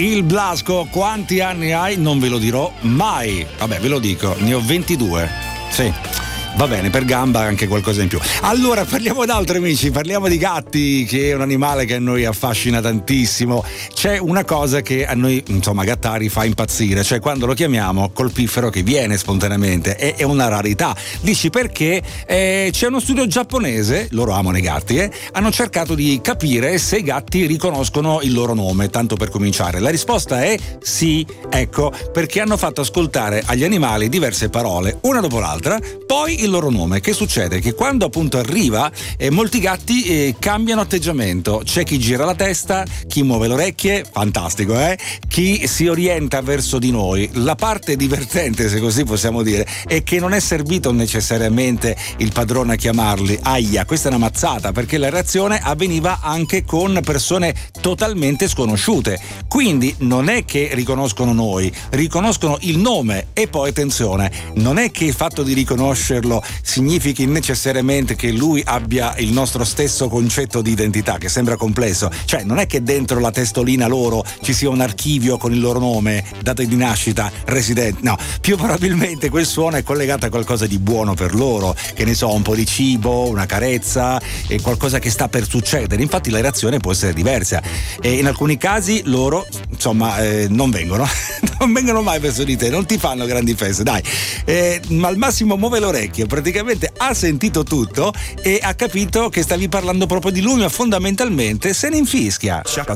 il Blasco. Quanti anni hai? Non ve lo dirò mai. Vabbè, ve lo dico, ne ho 22. Sì. Va bene, per gamba anche qualcosa in più. Allora, parliamo d'altro, amici, parliamo di gatti, che è un animale che a noi affascina tantissimo. C'è una cosa che a noi, insomma, gattari fa impazzire, cioè quando lo chiamiamo col piffero che viene spontaneamente, è una rarità. Dici perché? C'è uno studio giapponese, loro amano i gatti, hanno cercato di capire se i gatti riconoscono il loro nome, tanto per cominciare. La risposta è sì, ecco, perché hanno fatto ascoltare agli animali diverse parole, una dopo l'altra, poi il loro nome. Che succede? Che quando appunto arriva, molti gatti cambiano atteggiamento. C'è chi gira la testa, chi muove le orecchie, fantastico, chi si orienta verso di noi. La parte divertente, se così possiamo dire, è che non è servito necessariamente il padrone a chiamarli. Aia, questa è una mazzata, perché la reazione avveniva anche con persone totalmente sconosciute. Quindi non è che riconoscono noi, riconoscono il nome. E poi attenzione, non è che il fatto di riconoscerlo significhi necessariamente che lui abbia il nostro stesso concetto di identità, che sembra complesso. Cioè non è che dentro la testolina loro ci sia un archivio con il loro nome, data di nascita, residente. No, più probabilmente quel suono è collegato a qualcosa di buono per loro, che ne so, un po' di cibo, una carezza, e qualcosa che sta per succedere. Infatti la reazione può essere diversa e in alcuni casi loro, insomma, non vengono non vengono mai verso di te, non ti fanno grandi feste, dai, ma al massimo muove le orecchie. Praticamente ha sentito tutto e ha capito che stavi parlando proprio di lui, ma fondamentalmente se ne infischia.